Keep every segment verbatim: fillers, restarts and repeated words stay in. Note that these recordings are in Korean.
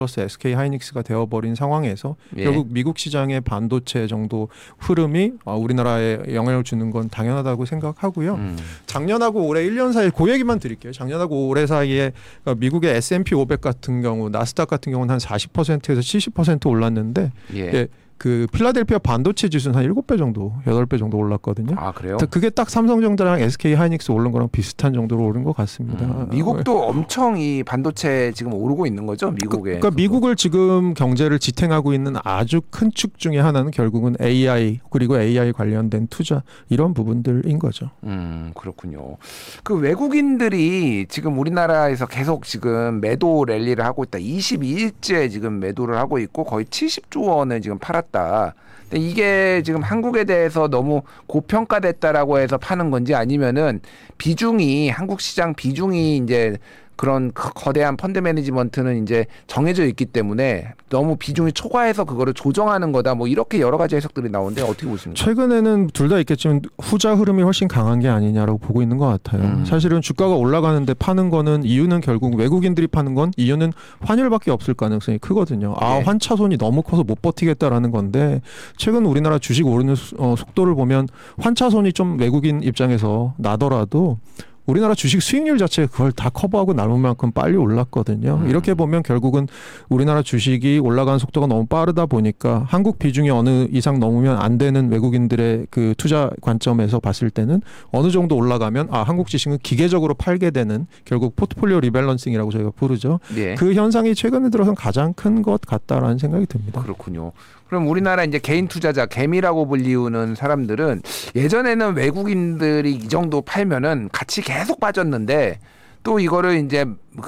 플러스 에스케이 하이닉스가 되어버린 상황에서 예. 결국 미국 시장의 반도체 정도 흐름이 우리나라에 영향을 주는 건 당연하다고 생각하고요. 음. 작년하고 올해 일 년 사이 그 얘기만 드릴게요. 작년하고 올해 사이에 미국의 에스 앤 피 오백 같은 경우, 나스닥 같은 경우는 한 사십 퍼센트에서 칠십 퍼센트 올랐는데 예. 예, 그 필라델피아 반도체 지수는 한 일곱 배 정도, 여덟 배 정도 올랐거든요. 아, 그래요? 그게 딱 삼성전자랑 에스케이 하이닉스 오른 거랑 비슷한 정도로 오른 것 같습니다. 음, 미국도 엄청 이 반도체 지금 오르고 있는 거죠? 미국에. 그, 그러니까 미국을 지금 경제를 지탱하고 있는 아주 큰 축 중에 하나는 결국은 에이아이 그리고 에이아이 관련된 투자 이런 부분들인 거죠. 음, 그렇군요. 그 외국인들이 지금 우리나라에서 계속 지금 매도 랠리를 하고 있다. 이십이 일째 지금 매도를 하고 있고 거의 칠십조 원을 지금 팔았다. 근데 이게 지금 한국에 대해서 너무 고평가됐다라고 해서 파는 건지 아니면은 비중이 한국 시장 비중이 이제 그런 거대한 펀드 매니지먼트는 이제 정해져 있기 때문에 너무 비중이 초과해서 그거를 조정하는 거다. 뭐 이렇게 여러 가지 해석들이 나오는데 어떻게 보십니까? 최근에는 둘 다 있겠지만 후자 흐름이 훨씬 강한 게 아니냐라고 보고 있는 것 같아요. 음. 사실은 주가가 올라가는데 파는 거는 이유는 결국 외국인들이 파는 건 이유는 환율밖에 없을 가능성이 크거든요. 아, 네. 환차손이 너무 커서 못 버티겠다라는 건데 최근 우리나라 주식 오르는 어, 속도를 보면 환차손이 좀 외국인 입장에서 나더라도 우리나라 주식 수익률 자체가 그걸 다 커버하고 남은 만큼 빨리 올랐거든요. 음. 이렇게 보면 결국은 우리나라 주식이 올라가는 속도가 너무 빠르다 보니까 한국 비중이 어느 이상 넘으면 안 되는 외국인들의 그 투자 관점에서 봤을 때는 어느 정도 올라가면 아 한국 주식은 기계적으로 팔게 되는 결국 포트폴리오 리밸런싱이라고 저희가 부르죠. 예. 그 현상이 최근에 들어서는 가장 큰 것 같다라는 생각이 듭니다. 그렇군요. 그럼 우리나라 이제 개인 투자자 개미라고 불리우는 사람들은 예전에는 외국인들이 이 정도 팔면은 같이 계속 빠졌는데 또 이거를 이제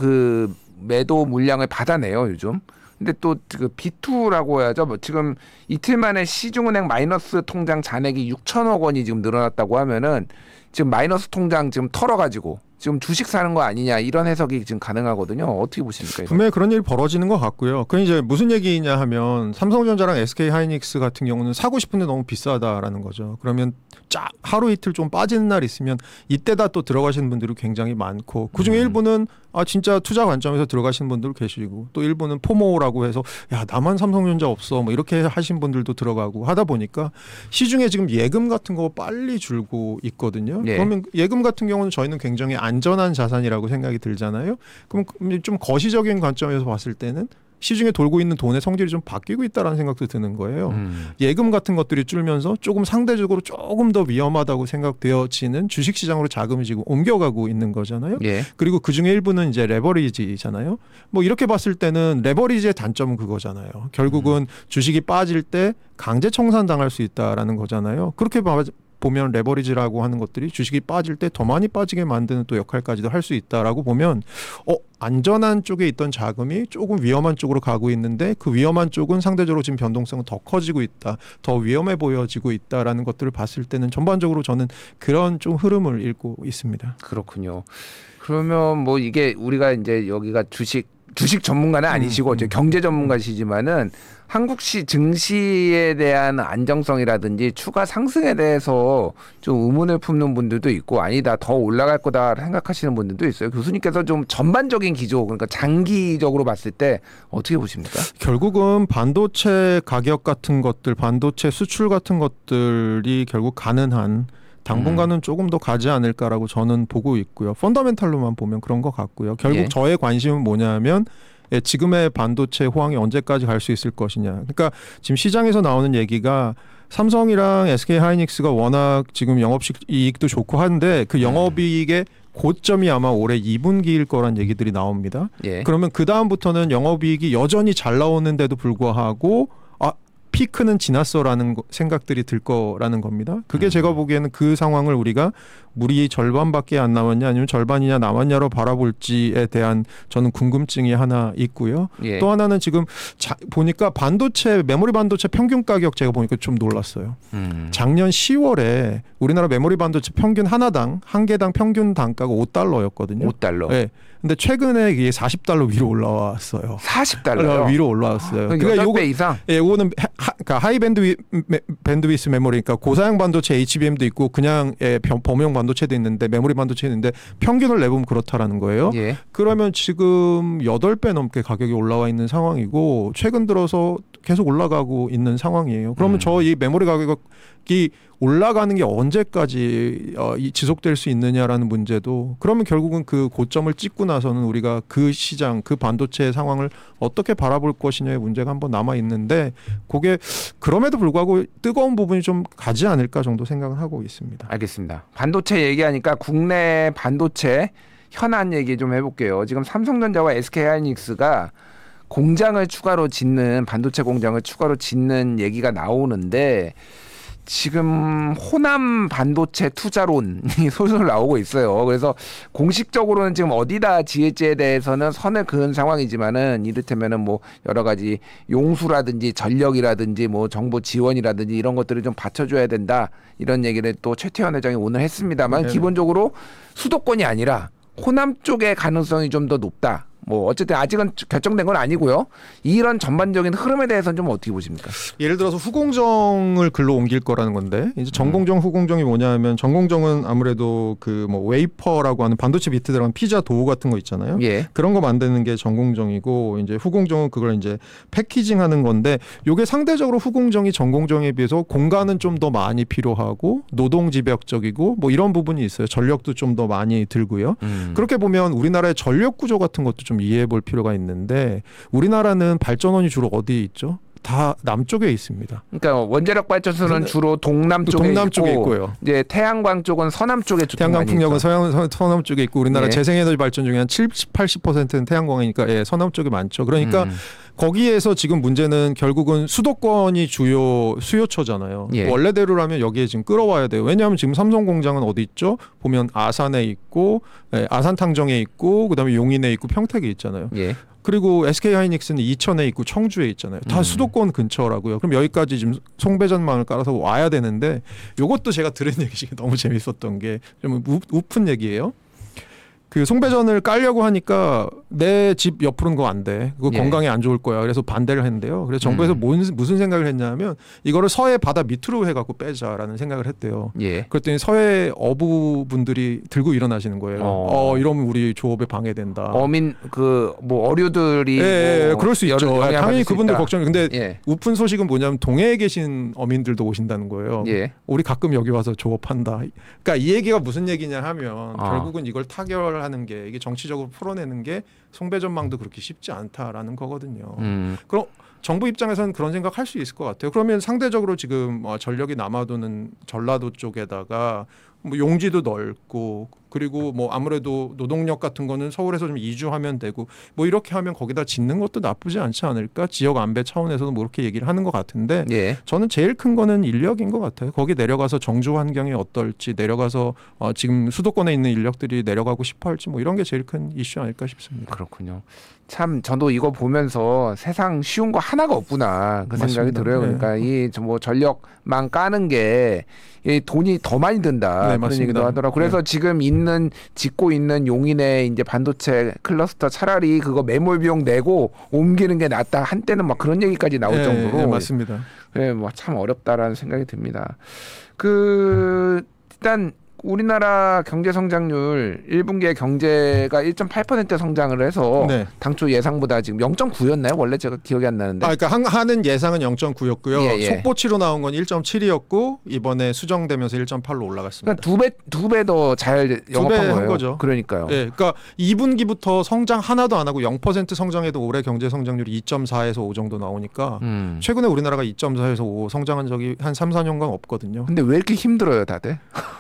그 매도 물량을 받아내요 요즘. 근데 또 그 비투라고 해야죠. 뭐 지금 이틀 만에 시중은행 마이너스 통장 잔액이 육천억 원이 지금 늘어났다고 하면은 지금 마이너스 통장 지금 털어가지고 지금 주식 사는 거 아니냐 이런 해석이 지금 가능하거든요. 어떻게 보십니까? 분명히 그런 일이 벌어지는 것 같고요. 그 이제 무슨 얘기냐 하면 삼성전자랑 에스케이 하이닉스 같은 경우는 사고 싶은데 너무 비싸다라는 거죠. 그러면 쫙 하루 이틀 좀 빠지는 날 있으면 이때다 또 들어가시는 분들이 굉장히 많고 그중에 음. 일부는 아 진짜 투자 관점에서 들어가시는 분들 계시고 또 일부는 포모라고 해서 야 나만 삼성전자 없어 뭐 이렇게 하신 분들도 들어가고 하다 보니까 시중에 지금 예금 같은 거 빨리 줄고 있거든요. 예. 그러면 예금 같은 경우는 저희는 굉장히 안전한 자산이라고 생각이 들잖아요. 그럼 좀 거시적인 관점에서 봤을 때는 시중에 돌고 있는 돈의 성질이 좀 바뀌고 있다는 생각도 드는 거예요. 음. 예금 같은 것들이 줄면서 조금 상대적으로 조금 더 위험하다고 생각되어지는 주식시장으로 자금이 지금 옮겨가고 있는 거잖아요. 예. 그리고 그중에 일부는 이제 레버리지잖아요. 뭐 이렇게 봤을 때는 레버리지의 단점은 그거잖아요. 결국은 음. 주식이 빠질 때 강제 청산당할 수 있다라는 거잖아요. 그렇게 봐 보면 레버리지라고 하는 것들이 주식이 빠질 때 더 많이 빠지게 만드는 또 역할까지도 할 수 있다라고 보면 어 안전한 쪽에 있던 자금이 조금 위험한 쪽으로 가고 있는데 그 위험한 쪽은 상대적으로 지금 변동성은 더 커지고 있다. 더 위험해 보여지고 있다라는 것들을 봤을 때는 전반적으로 저는 그런 좀 흐름을 읽고 있습니다. 그렇군요. 그러면 뭐 이게 우리가 이제 여기가 주식 주식 전문가는 아니시고 음, 음. 경제 전문가시지만은 한국시 증시에 대한 안정성이라든지 추가 상승에 대해서 좀 의문을 품는 분들도 있고 아니다 더 올라갈 거다 생각하시는 분들도 있어요. 교수님께서 좀 전반적인 기조 그러니까 장기적으로 봤을 때 어떻게 보십니까? 결국은 반도체 가격 같은 것들, 반도체 수출 같은 것들이 결국 가능한 당분간은 음. 조금 더 가지 않을까라고 저는 보고 있고요. 펀더멘탈로만 보면 그런 것 같고요. 결국 예. 저의 관심은 뭐냐면 예, 지금의 반도체 호황이 언제까지 갈 수 있을 것이냐. 그러니까 지금 시장에서 나오는 얘기가 삼성이랑 에스케이 하이닉스가 워낙 지금 영업이익도 좋고 한데 그 영업이익의 고점이 아마 올해 이 분기일 거란 얘기들이 나옵니다. 예. 그러면 그 다음부터는 영업이익이 여전히 잘 나오는데도 불구하고 아 피크는 지났어라는 생각들이 들 거라는 겁니다. 그게 음. 제가 보기에는 그 상황을 우리가 물이 절반밖에 안 남았냐 아니면 절반이냐 남았냐로 바라볼지에 대한 저는 궁금증이 하나 있고요. 예. 또 하나는 지금 자, 보니까 반도체 메모리 반도체 평균 가격 제가 보니까 좀 놀랐어요. 음. 작년 시월에 우리나라 메모리 반도체 평균 하나당 한 개당 평균 단가가 오 달러였거든요. 오 달러. 네. 근데 최근에 이게 사십 달러 위로 올라왔어요. 사십 달러요? 위로 올라왔어요. 그러니까 여덟 배 이상? 예, 요거는 하, 그러니까 하이 밴드위, 밴드위스 메모리, 그러니까 고사양 반도체 에이치비엠도 있고 그냥 예, 범용 반도체 반도체도 있는데 메모리 반도체 있는데 평균을 내보면 그렇다라는 거예요. 예. 그러면 지금 여덟 배 넘게 가격이 올라와 있는 상황이고 최근 들어서 계속 올라가고 있는 상황이에요. 그러면 음. 저 이 메모리 가격이 올라가는 게 언제까지 어, 이 지속될 수 있느냐라는 문제도 그러면 결국은 그 고점을 찍고 나서는 우리가 그 시장 그 반도체 상황을 어떻게 바라볼 것이냐의 문제가 한번 남아 있는데 그게 그럼에도 불구하고 뜨거운 부분이 좀 가지 않을까 정도 생각을 하고 있습니다. 알겠습니다. 반도체 얘기하니까 국내 반도체 현안 얘기 좀 해볼게요. 지금 삼성전자와 에스케이하이닉스가 공장을 추가로 짓는 반도체 공장을 추가로 짓는 얘기가 나오는데 지금 호남 반도체 투자론이 솔솔 나오고 있어요. 그래서 공식적으로는 지금 어디다 지을지에 대해서는 선을 그은 상황이지만은 이를테면은 뭐 여러 가지 용수라든지 전력이라든지 뭐 정부 지원이라든지 이런 것들을 좀 받쳐줘야 된다 이런 얘기를 또 최태원 회장이 오늘 했습니다만 네. 기본적으로 수도권이 아니라 호남 쪽의 가능성이 좀 더 높다. 뭐 어쨌든 아직은 결정된 건 아니고요. 이런 전반적인 흐름에 대해서는 좀 어떻게 보십니까? 예를 들어서 후공정을 글로 옮길 거라는 건데 이제 전공정 후공정이 뭐냐면 전공정은 아무래도 그 뭐 웨이퍼라고 하는 반도체 비트 들어간 피자 도우 같은 거 있잖아요. 예. 그런 거 만드는 게 전공정이고 이제 후공정은 그걸 이제 패키징하는 건데 요게 상대적으로 후공정이 전공정에 비해서 공간은 좀 더 많이 필요하고 노동 집약적이고 뭐 이런 부분이 있어요. 전력도 좀 더 많이 들고요. 음. 그렇게 보면 우리나라의 전력 구조 같은 것도 좀 이해해 볼 필요가 있는데 우리나라는 발전원이 주로 어디에 있죠? 다 남쪽에 있습니다. 그러니까 원자력 발전소는 주로 동남 쪽에 동남 있고 쪽에 있고요. 이제 태양광 쪽은 서남 쪽에 좀 태양광 많이 풍력은 있죠. 서양 서- 서남 쪽에 있고 우리나라 예. 재생에너지 발전 중에 한 칠십, 팔십 퍼센트는 태양광이니까 예, 서남 쪽에 많죠. 그러니까 음. 거기에서 지금 문제는 결국은 수도권이 주요 수요처잖아요. 예. 원래대로라면 여기에 지금 끌어와야 돼요. 왜냐하면 지금 삼성 공장은 어디 있죠? 보면 아산에 있고 예, 아산 탕정에 있고 그다음에 용인에 있고 평택에 있잖아요. 예. 그리고 에스케이하이닉스는 이천에 있고 청주에 있잖아요. 다 음. 수도권 근처라고요. 그럼 여기까지 지금 송배전망을 깔아서 와야 되는데 이것도 제가 들은 얘기 중에 너무 재밌었던 게 좀 우픈 얘기예요. 그 송배전을 깔려고 하니까 내 집 옆으로는 그거 안 돼. 그거 예. 건강에 안 좋을 거야. 그래서 반대를 했는데요. 그래서 정부에서 음. 뭔, 무슨 생각을 했냐면 이거를 서해 바다 밑으로 해갖고 빼자라는 생각을 했대요. 예. 그랬더니 서해 어부분들이 들고 일어나시는 거예요. 어. 어, 이러면 우리 조업에 방해된다. 어민 그 뭐 어류들이 예, 예, 뭐 그럴 수 있죠. 여러- 영향을 당연히 받을 수 그분들 있다. 걱정. 근데 예. 우픈 소식은 뭐냐면 동해에 계신 어민들도 오신다는 거예요. 예. 우리 가끔 여기 와서 조업한다. 그러니까 이 얘기가 무슨 얘기냐 하면 아. 결국은 이걸 타결하는 게 이게 정치적으로 풀어내는 게 송배전망도 그렇게 쉽지 않다라는 거거든요. 음. 그럼 정부 입장에서는 그런 생각할 수 있을 것 같아요. 그러면 상대적으로 지금 어, 전력이 남아도는 전라도 쪽에다가 뭐 용지도 넓고 그리고 뭐 아무래도 노동력 같은 거는 서울에서 좀 이주하면 되고 뭐 이렇게 하면 거기다 짓는 것도 나쁘지 않지 않을까? 지역 안배 차원에서도 뭐 그렇게 얘기를 하는 것 같은데 예. 저는 제일 큰 거는 인력인 것 같아요. 거기 내려가서 정주 환경이 어떨지 내려가서 어, 지금 수도권에 있는 인력들이 내려가고 싶어할지 뭐 이런 게 제일 큰 이슈 아닐까 싶습니다. 그렇군요. 참 저도 이거 보면서 세상 쉬운 거 하나가 없구나 그 생각이 맞습니다. 들어요. 네. 그러니까 이 뭐 전력망 까는 게 이 돈이 더 많이 든다 네, 그런 맞습니다. 얘기도 하더라고. 그래서 네. 지금 있는 짓고 있는 용인의 이제 반도체 클러스터 차라리 그거 매몰 비용 내고 옮기는 게 낫다 한때는 막 그런 얘기까지 나올 네, 정도로 네, 맞습니다. 네, 뭐 참 어렵다라는 생각이 듭니다. 그 일단 우리나라 경제 성장률 일 분기에 경제가 일 점 팔 퍼센트 성장을 해서 네. 당초 예상보다 지금 영 점 구였나요? 원래 제가 기억이 안 나는데. 아, 그러니까 한, 하는 예상은 영 점 구였고요. 예, 예. 속보치로 나온 건 일 점 칠이었고 이번에 수정되면서 일 점 팔로 올라갔습니다. 그러니까 두 배 두 배 더 잘 영업한 한 거예요. 거죠. 그러니까요. 네, 그러니까 이 분기부터 성장 하나도 안 하고 영 퍼센트 성장해도 올해 경제 성장률이 이 점 사에서 오 정도 나오니까 음. 최근에 우리나라가 이 점 사에서 오 성장한 적이 한 삼, 사 년간 없거든요. 근데 왜 이렇게 힘들어요, 다들?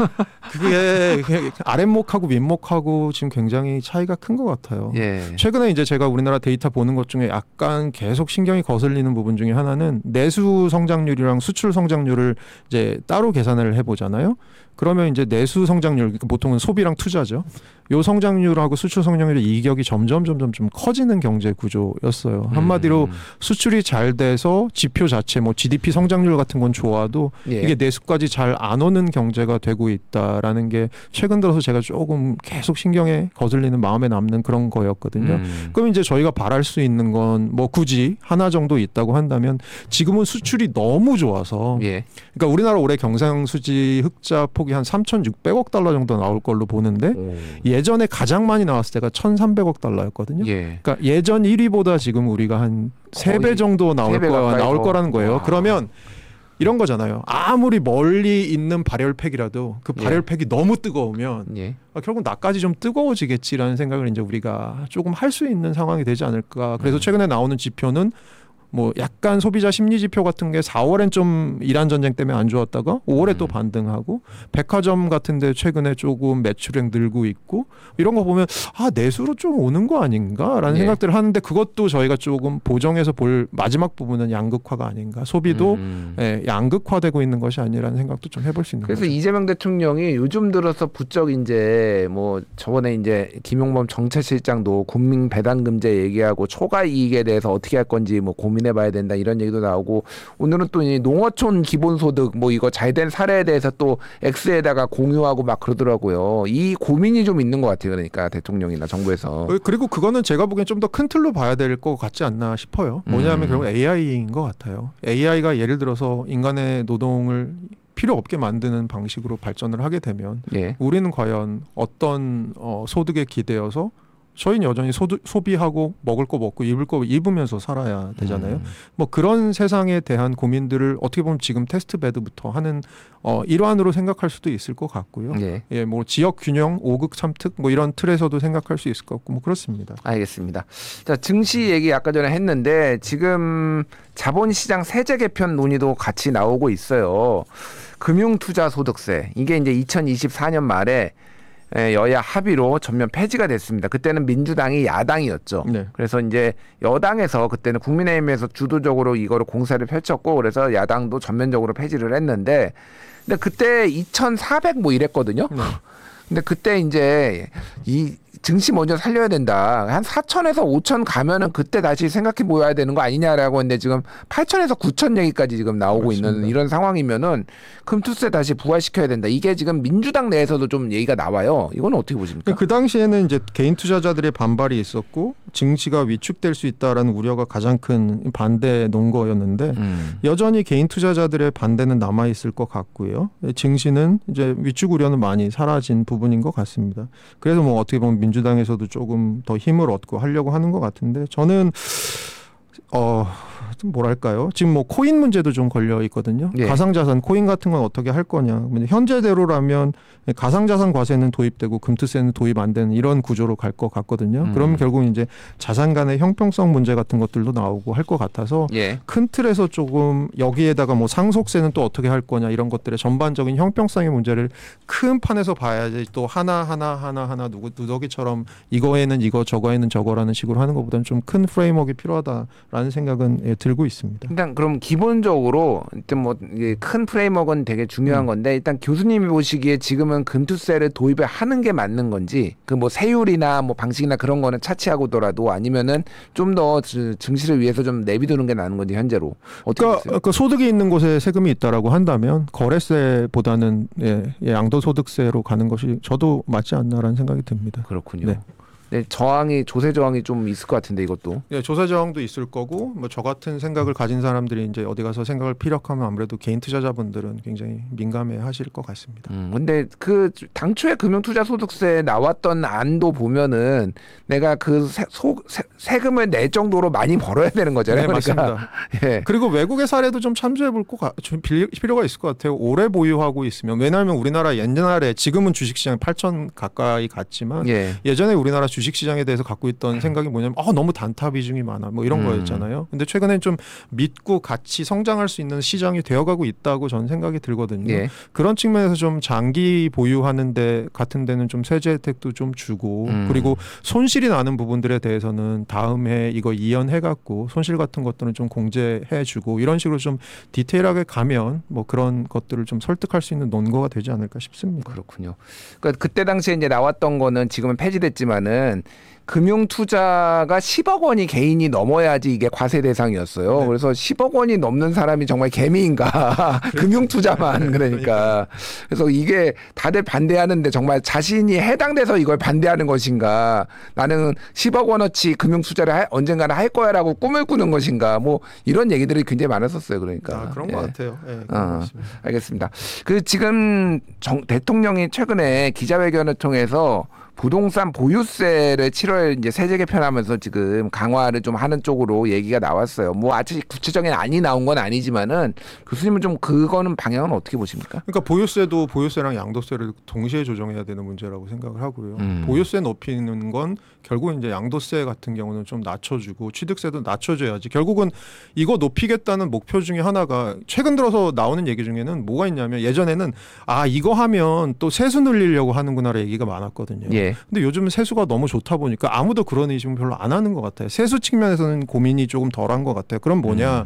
그게 그냥 아랫목하고 윗목하고 지금 굉장히 차이가 큰 것 같아요. 예. 최근에 이제 제가 우리나라 데이터 보는 것 중에 약간 계속 신경이 거슬리는 부분 중에 하나는 내수 성장률이랑 수출 성장률을 이제 따로 계산을 해보잖아요. 그러면 이제 내수 성장률 보통은 소비랑 투자죠. 요 성장률하고 수출 성장률의 이격이 점점 점점 좀 커지는 경제 구조였어요. 한마디로 음. 수출이 잘 돼서 지표 자체 뭐 지디피 성장률 같은 건 좋아도 예. 이게 내수까지 잘 안 오는 경제가 되고 있다라는 게 최근 들어서 제가 조금 계속 신경에 거슬리는 마음에 남는 그런 거였거든요. 음. 그럼 이제 저희가 바랄 수 있는 건 뭐 굳이 하나 정도 있다고 한다면 지금은 수출이 너무 좋아서 예. 그러니까 우리나라 올해 경상수지 흑자 폭 폭이 한 삼천육백억 달러 정도 나올 걸로 보는데 오. 예전에 가장 많이 나왔을 때가 천삼백억 달러였거든요. 예. 그러니까 예전 일 위보다 지금 우리가 한 세 배 정도 나올 세 배 거 가까이 나올 더. 거라는 거예요. 와. 그러면 이런 거잖아요. 아무리 멀리 있는 발열팩이라도 그 예. 발열팩이 너무 뜨거우면 예. 아, 결국 나까지 좀 뜨거워지겠지라는 생각을 이제 우리가 조금 할 수 있는 상황이 되지 않을까. 그래서 음. 최근에 나오는 지표는 뭐 약간 소비자 심리 지표 같은 게 사월엔 좀 이란 전쟁 때문에 안 좋았다가 오월에 음. 또 반등하고 백화점 같은데 최근에 조금 매출액 늘고 있고 이런 거 보면 아 내수로 좀 오는 거 아닌가라는 예. 생각들을 하는데 그것도 저희가 조금 보정해서 볼 마지막 부분은 양극화가 아닌가. 소비도 음. 예, 양극화되고 있는 것이 아니라는 생각도 좀 해볼 수 있는 그래서 거죠. 이재명 대통령이 요즘 들어서 부쩍 이제 뭐 저번에 이제 김용범 정책실장도 국민 배당금제 얘기하고 초과 이익에 대해서 어떻게 할 건지 뭐 고민해봐야 된다 이런 얘기도 나오고 오늘은 또 이 농어촌 기본소득 뭐 이거 잘된 사례에 대해서 또 X에다가 공유하고 막 그러더라고요. 이 고민이 좀 있는 것 같아요. 그러니까 대통령이나 정부에서. 그리고 그거는 제가 보기엔 좀 더 큰 틀로 봐야 될 것 같지 않나 싶어요. 뭐냐면 음. 결국 에이아이인 것 같아요. 에이아이가 예를 들어서 인간의 노동을 필요 없게 만드는 방식으로 발전을 하게 되면 예. 우리는 과연 어떤 어, 소득에 기대어서 저희는 여전히 소득, 소비하고 먹을 거 먹고 입을 거 입으면서 살아야 되잖아요. 음. 뭐 그런 세상에 대한 고민들을 어떻게 보면 지금 테스트 베드부터 하는 어, 일환으로 생각할 수도 있을 것 같고요. 예. 예, 뭐 지역 균형, 오극 삼특 뭐 이런 틀에서도 생각할 수 있을 것 같고 뭐 그렇습니다. 알겠습니다. 자, 증시 얘기 아까 전에 했는데 지금 자본시장 세제 개편 논의도 같이 나오고 있어요. 금융투자소득세 이게 이제 이천이십사 년 말에 여야 합의로 전면 폐지가 됐습니다. 그때는 민주당이 야당이었죠. 네. 그래서 이제 여당에서 그때는 국민의힘에서 주도적으로 이거를 공사를 펼쳤고 그래서 야당도 전면적으로 폐지를 했는데 근데 그때 이천사백 뭐 이랬거든요. 네. 근데 그때 이제 이 증시 먼저 살려야 된다. 한 사천에서 오천 가면은 그때 다시 생각해 보아야 되는 거 아니냐라고 했는데 지금 팔천에서 구천 얘기까지 지금 나오고 그렇습니다. 있는 이런 상황이면은 금투세 다시 부활시켜야 된다. 이게 지금 민주당 내에서도 좀 얘기가 나와요. 이건 어떻게 보십니까? 그 당시에는 이제 개인 투자자들의 반발이 있었고 증시가 위축될 수 있다라는 우려가 가장 큰 반대 논거였는데 음. 여전히 개인 투자자들의 반대는 남아 있을 것 같고요. 증시는 이제 위축 우려는 많이 사라진 부분인 것 같습니다. 그래서 뭐 어떻게 보면 민주당에서도 조금 더 힘을 얻고 하려고 하는 것 같은데 저는 어. 좀 뭐랄까요? 지금 뭐 코인 문제도 좀 걸려 있거든요. 예. 가상자산 코인 같은 건 어떻게 할 거냐. 현재대로라면 가상자산 과세는 도입되고 금투세는 도입 안 되는 이런 구조로 갈 것 같거든요. 음. 그러면 결국 이제 자산 간의 형평성 문제 같은 것들도 나오고 할 것 같아서 예. 큰 틀에서 조금 여기에다가 뭐 상속세는 또 어떻게 할 거냐 이런 것들의 전반적인 형평성의 문제를 큰 판에서 봐야지 또 하나 하나 하나 하나 누구 누더기처럼 이거에는 이거 저거에는 저거라는 식으로 하는 것보다는 좀 큰 프레임워크가 필요하다라는 생각은 예, 들고 있습니다. 일단 그럼 기본적으로 일단 뭐 큰 프레임워크는 되게 중요한 음. 건데 일단 교수님이 보시기에 지금은 금투세를 도입을 하는 게 맞는 건지 그 뭐 세율이나 뭐 방식이나 그런 거는 차치하고더라도 아니면은 좀 더 증시를 위해서 좀 내비두는 게 나은 건지 현재로 어떻게 그러니까, 보세요? 그러니까 소득이 있는 곳에 세금이 있다라고 한다면 거래세보다는 예, 예, 양도소득세로 가는 것이 저도 맞지 않나라는 생각이 듭니다. 그렇군요. 네. 네, 저항이 조세 저항이 좀 있을 것 같은데 이것도. 예, 조세 저항도 있을 거고 뭐 저 같은 생각을 가진 사람들이 이제 어디 가서 생각을 피력하면 아무래도 개인 투자자분들은 굉장히 민감해 하실 것 같습니다. 음, 근데 그 당초에 금융투자소득세 나왔던 안도 보면은 내가 그 세, 소, 세, 세금을 낼 정도로 많이 벌어야 되는 거잖아요. 네, 그러니까. 맞습니다. 예. 그리고 외국의 사례도 좀 참조해 볼 거 좀 필요가 있을 것 같아요. 오래 보유하고 있으면 왜냐하면 우리나라 옛날에 지금은 주식시장 팔천 가까이 갔지만 예. 예전에 우리나라 주식시장에 대해서 갖고 있던 생각이 뭐냐면 아, 너무 단타 비중이 많아 뭐 이런 음. 거였잖아요. 근데 최근엔 좀 믿고 같이 성장할 수 있는 시장이 되어가고 있다고 저는 생각이 들거든요. 예. 그런 측면에서 좀 장기 보유하는데 같은 데는 좀 세제 혜택도 좀 주고 음. 그리고 손실이 나는 부분들에 대해서는 다음 해 이거 이연해갖고 손실 같은 것들은 좀 공제해주고 이런 식으로 좀 디테일하게 가면 뭐 그런 것들을 좀 설득할 수 있는 논거가 되지 않을까 싶습니다. 그렇군요. 그러니까 그때 당시에 이제 나왔던 거는 지금은 폐지됐지만은 금융 투자가 십억 원이 개인이 넘어야지 이게 과세 대상이었어요. 네. 그래서 십억 원이 넘는 사람이 정말 개미인가? 금융 투자만 그러니까. 그래서 이게 다들 반대하는데 정말 자신이 해당돼서 이걸 반대하는 것인가? 나는 십억 원어치 금융 투자를 할, 언젠가는 할 거야라고 꿈을 꾸는 것인가? 뭐 이런 얘기들이 굉장히 많았었어요. 그러니까. 아, 그런 예. 것 같아요. 예, 그런 것 어, 같습니다. 알겠습니다. 그 지금 정, 대통령이 최근에 기자회견을 통해서 부동산 보유세를 칠월 이제 세제 개편하면서 지금 강화를 좀 하는 쪽으로 얘기가 나왔어요. 뭐 아직 구체적인 안이 나온 건 아니지만은 교수님은 좀 그거는 방향은 어떻게 보십니까? 그러니까 보유세도 보유세랑 양도세를 동시에 조정해야 되는 문제라고 생각을 하고요. 음. 보유세 높이는 건 결국 이제 양도세 같은 경우는 좀 낮춰주고 취득세도 낮춰줘야지. 결국은 이거 높이겠다는 목표 중에 하나가 최근 들어서 나오는 얘기 중에는 뭐가 있냐면 예전에는 아 이거 하면 또 세수 늘리려고 하는구나라는 얘기가 많았거든요. 예. 근데 요즘 세수가 너무 좋다 보니까 아무도 그런 의심은 별로 안 하는 것 같아요. 세수 측면에서는 고민이 조금 덜한 것 같아요. 그럼 뭐냐? 음.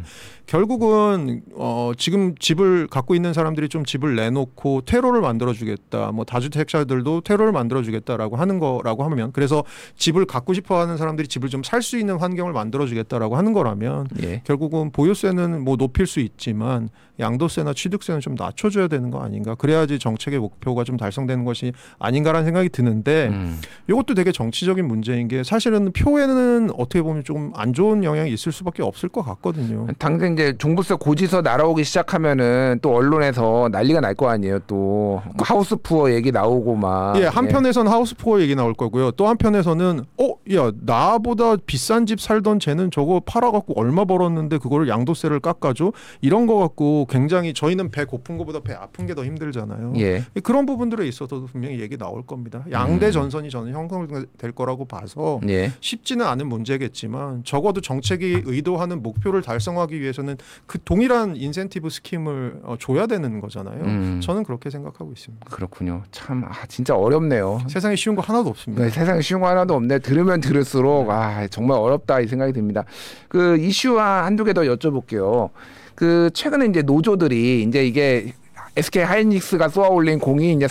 결국은 어 지금 집을 갖고 있는 사람들이 좀 집을 내놓고 퇴로를 만들어주겠다. 뭐 다주택자들도 퇴로를 만들어주겠다라고 하는 거라고 하면 그래서 집을 갖고 싶어하는 사람들이 집을 좀 살 수 있는 환경을 만들어주겠다라고 하는 거라면 예. 결국은 보유세는 뭐 높일 수 있지만 양도세나 취득세는 좀 낮춰줘야 되는 거 아닌가. 그래야지 정책의 목표가 좀 달성되는 것이 아닌가라는 생각이 드는데 음. 이것도 되게 정치적인 문제인 게 사실은 표에는 어떻게 보면 조금 안 좋은 영향이 있을 수밖에 없을 것 같거든요. 당장 이제 종부세 고지서 날아오기 시작하면은 또 언론에서 난리가 날 거 아니에요. 또 하우스 푸어 얘기 나오고 막. 예, 한편에서는 하우스 푸어 얘기 나올 거고요. 또 한편에서는 어, 야 나보다 비싼 집 살던 쟤는 저거 팔아갖고 얼마 벌었는데 그거를 양도세를 깎아줘? 이런 거 갖고 굉장히 저희는 배 고픈 것보다 배 아픈 게 더 힘들잖아요. 예. 그런 부분들에 있어서도 분명히 얘기 나올 겁니다. 양대 전선이 저는 형성될 거라고 봐서 예. 쉽지는 않은 문제겠지만 적어도 정책이 의도하는 목표를 달성하기 위해서는 그 동일한 인센티브 스킴을 어, 줘야 되는 거잖아요. 음. 저는 그렇게 생각하고 있습니다. 그렇군요. 참 아, 진짜 어렵네요. 세상에 쉬운 거 하나도 없습니다. 네, 세상에 쉬운 거 하나도 없네. 들으면 들을수록 아 정말 어렵다 이 생각이 듭니다. 그 이슈 한두 개 더 여쭤볼게요. 그 최근에 이제 노조들이 이제 이게 에스케이 하이닉스가 쏘아올린 공이 이제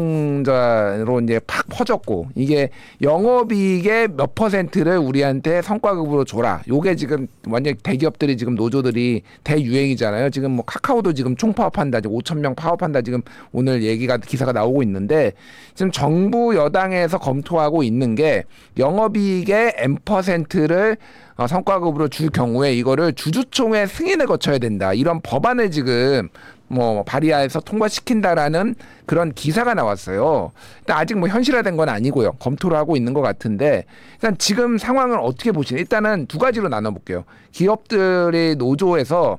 삼성전자로 이제 팍 퍼졌고 이게 영업이익의 몇 퍼센트를 우리한테 성과급으로 줘라. 요게 지금 완전 대기업들이 지금 노조들이 대유행이잖아요. 지금 뭐 카카오도 지금 총파업한다. 지금 오천 명 파업한다. 지금 오늘 얘기가 기사가 나오고 있는데 지금 정부 여당에서 검토하고 있는 게 영업이익의 엔 퍼센트를 어, 성과급으로 줄 경우에 이거를 주주총회 승인을 거쳐야 된다. 이런 법안을 지금 뭐 발의해서 통과시킨다라는 그런 기사가 나왔어요. 일단 아직 뭐 현실화된 건 아니고요. 검토를 하고 있는 것 같은데 일단 지금 상황을 어떻게 보시나요? 일단은 두 가지로 나눠볼게요. 기업들의 노조에서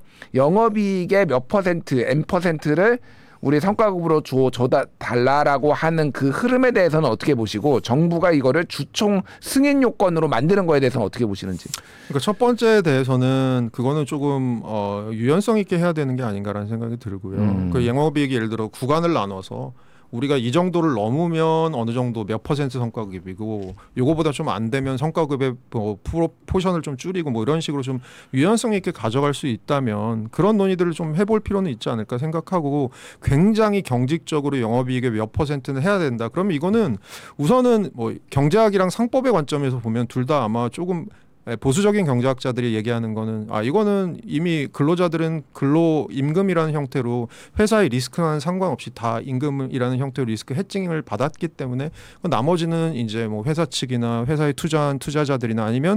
영업이익의 몇 퍼센트, 엔 퍼센트를 우리 성과급으로 줘, 줘다 달라라고 하는 그 흐름에 대해서는 어떻게 보시고 정부가 이거를 주총 승인 요건으로 만드는 거에 대해서는 어떻게 보시는지. 그러니까 첫 번째에 대해서는 그거는 조금 어, 유연성 있게 해야 되는 게 아닌가라는 생각이 들고요. 음. 그 영업이익이 예를 들어 구간을 나눠서 우리가 이 정도를 넘으면 어느 정도 몇 퍼센트 성과급이고 요거보다 좀 안 되면 성과급의 뭐 프로, 포션을 좀 줄이고 뭐 이런 식으로 좀 유연성 있게 가져갈 수 있다면 그런 논의들을 좀 해볼 필요는 있지 않을까 생각하고 굉장히 경직적으로 영업이익의 몇 퍼센트는 해야 된다. 그러면 이거는 우선은 뭐 경제학이랑 상법의 관점에서 보면 둘 다 아마 조금 보수적인 경제학자들이 얘기하는 거는 아 이거는 이미 근로자들은 근로 임금이라는 형태로 회사의 리스크와는 상관없이 다 임금이라는 형태로 리스크 해칭을 받았기 때문에 나머지는 이제 뭐 회사 측이나 회사에 투자한 투자자들이나 아니면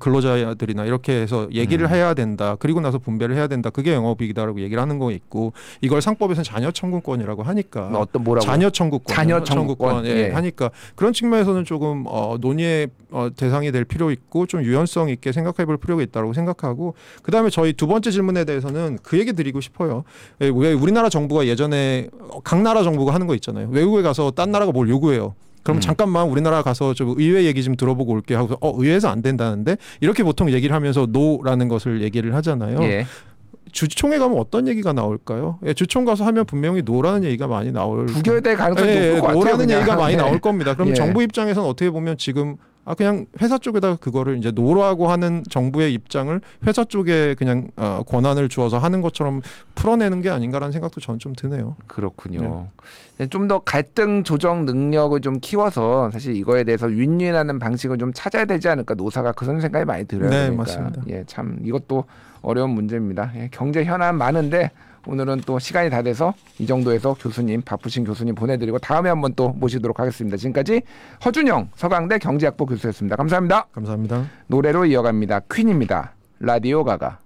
근로자들이나 이렇게 해서 얘기를 음. 해야 된다. 그리고 나서 분배를 해야 된다. 그게 영업이익이다라고 얘기를 하는 거 있고 이걸 상법에서는 자녀 청구권이라고 하니까 어떤 뭐라고? 자녀 청구권, 자녀 청구권, 청구권 예, 예. 하니까 그런 측면에서는 조금 어, 논의의 어, 대상이 될 필요 있고 좀 유연성 있게 생각해볼 필요가 있다고 생각하고 그 다음에 저희 두 번째 질문에 대해서는 그 얘기 드리고 싶어요. 왜 우리나라 정부가 예전에 각 나라 정부가 하는 거 있잖아요. 외국에 가서 딴 나라가 뭘 요구해요. 그럼 음. 잠깐만 우리나라 가서 좀 의회 얘기 좀 들어보고 올게 하고서 어 의회에서 안 된다는데 이렇게 보통 얘기를 하면서 노라는 것을 얘기를 하잖아요. 예. 주총에 가면 어떤 얘기가 나올까요? 예, 주총 가서 하면 분명히 노라는 얘기가 많이 나올 부결될 가능성이 예, 높을 것 같아요. 노라는 그냥. 얘기가 많이 예. 나올 겁니다. 그럼 예. 정부 입장에서는 어떻게 보면 지금 아 그냥 회사 쪽에다 그거를 이제 노라고 하는 정부의 입장을 회사 쪽에 그냥 어, 권한을 주어서 하는 것처럼 풀어내는 게 아닌가라는 생각도 저는 좀 드네요. 그렇군요. 네. 좀 더 갈등 조정 능력을 좀 키워서 사실 이거에 대해서 윈윈하는 방식을 좀 찾아야 되지 않을까 노사가 그런 생각이 많이 들어요. 네, 그러니까. 맞습니다. 예, 참 이것도 어려운 문제입니다. 예, 경제 현안 많은데 오늘은 또 시간이 다 돼서 이 정도에서 교수님 바쁘신 교수님 보내드리고 다음에 한번 또 모시도록 하겠습니다. 지금까지 허준영 서강대 경제학부 교수였습니다. 감사합니다. 감사합니다. 노래로 이어갑니다. 퀸입니다. 라디오 가가.